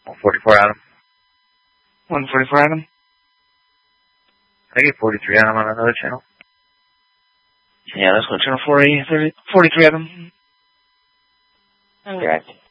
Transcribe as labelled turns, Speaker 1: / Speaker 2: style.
Speaker 1: 144 Adam.
Speaker 2: 144 Adam.
Speaker 1: I get 43 Adam on another channel.
Speaker 2: Yeah, that's what channel 43 Adam.
Speaker 3: Correct.